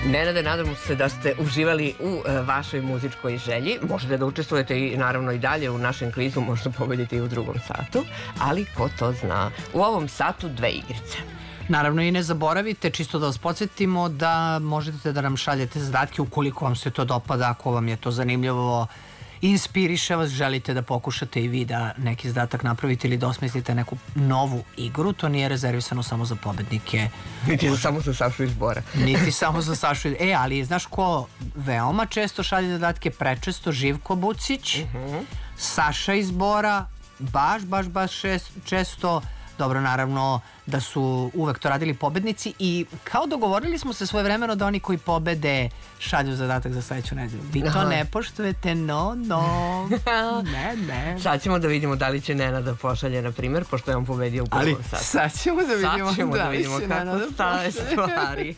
Nenade, nadamo se da ste uživali u vašoj muzičkoj želji. Možete da učestvujete i naravno i dalje u našem kvizu, možda pobedite i u drugom satu, ali ko to zna. U ovom satu 2 igrice. Naravno i ne zaboravite, čisto da vas podsjetimo da možete da nam šaljete zadatke ukoliko vam se to dopada, ako vam je to zanimljivo, inspiriše vas, želite da pokušate i vi da neki zadatak napravite ili da osmislite neku novu igru. To nije rezervisano samo za pobednike. Niti samo za Sašu iz Bora. Niti samo za Sašu. Ali znaš ko veoma često šalje zadatke, prečesto? Živko Bucić, Saša iz Bora, baš često. Dobro, naravno da su uvek to radili pobednici i kao dogovorili smo se svojevremeno da oni koji pobede šalju zadatak za sledeću nedelju. Vi to ne poštujete, no. Ne. Sad ćemo da vidimo da li će Nenada pošalje, na primjer, pošto je on pobedio u prvom satu. Sad ćemo da vidimo kako stave stvari.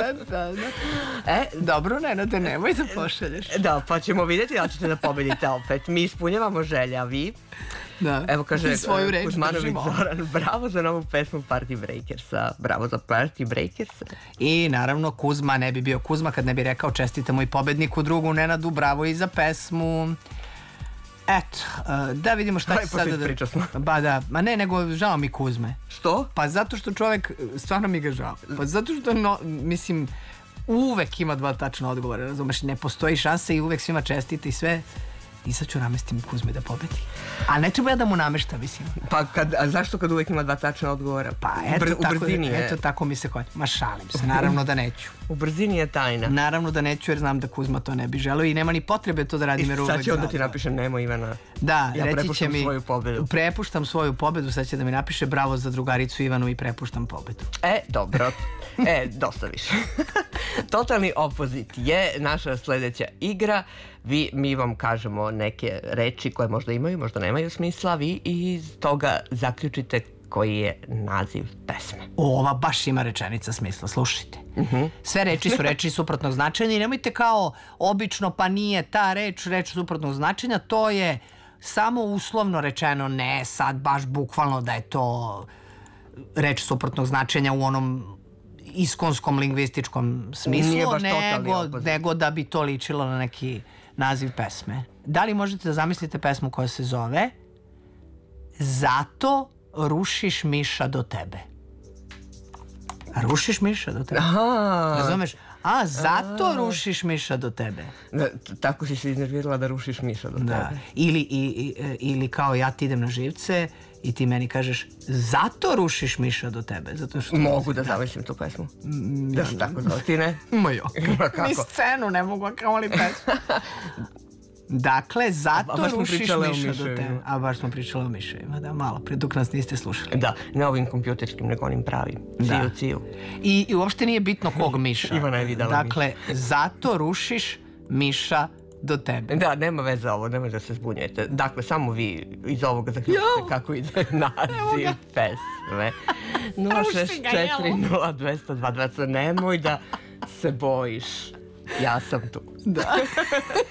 Dobro, Nenade, nemoj da pošalješ. Da, pa ćemo vidjeti da ćete da pobedite opet. Mi ispunjavamo želje, a vi? Da. Evo kaže Kuzmanović Zoran, bravo za novu pesmu Party Breakersa. Bravo za Party Breakersa. I naravno Kuzma ne bi bio Kuzma kad ne bi rekao čestitamo i pobedniku drugu Nenadu, bravo i za pesmu. Eto, da vidimo šta će sada da... Ma ne, nego žao mi Kuzme. Što? Pa zato što čovjek, stvarno mi ga žao. Pa zato što, mislim, uvek ima 2 tačna odgovora, razumeš, ne postoji šansa i uvek svima čestite i sve. I sad ću namestim Kuzme da pobedi. Ali ne treba ja da mu namešta, mislim. Pa zašto kad uvek ima 2 tačna odgovora? Pa eto tako mi se hoće. Ma šalim se, naravno da neću. U brzini je tajna. Naravno da neću jer znam da Kuzma to ne bi želeo i nema ni potrebe to da radim jer uvek znam. I sad će onda ti napišem Nemo Ivana. Da, ja reći će mi. Prepuštam svoju pobedu, sad će da mi napiše bravo za drugaricu Ivanu i prepuštam pobedu. Dobro. Dosta više. Totalni opozit je naša sledeća igra. Mi vam kažemo neke reči koje možda imaju, možda nemaju smisla, vi iz toga zaključite koji je naziv pesme. Ova baš ima rečenica smisla, slušajte. Sve reči su reči suprotnog značenja i nemojte kao obično pa nije ta reč suprotnog značenja, to je samo uslovno rečeno, ne sad baš bukvalno da je to reč suprotnog značenja u onom iskonskom lingvističkom smislu, nego da bi to ličilo na neki naziv pesme. Da li možete da zamislite pesmu koja se zove Zato rušiš miša do tebe? Rušiš miša do tebe? Razumeš? Zato rušiš miša do tebe. Tako si se iznervirala da rušiš miša do tebe. Ili kao ja ti idem na živce i ti meni kažeš zato rušiš miša do tebe. Mogu da zamislim tu pesmu? Da se tako zove, ti ne? Ni scenu ne mogu, a kao li pesmu. Dakle, zato rušiš miša do tebe. A baš smo pričali o miševima, da, malo pre, dok nas niste slušali. Da, ne ovim kompjuterskim, nego onim pravim. Ciju. I uopšte nije bitno kog miša. Ivana je videla miša. Dakle, zato rušiš miša do tebe. Da, nema veze ovo, nemoj da se zbunjujete. Dakle, samo vi iz ovoga zaključite kako ide naziv pesme. 064-0222, nemoj da se bojiš. Ja sam tu. Da.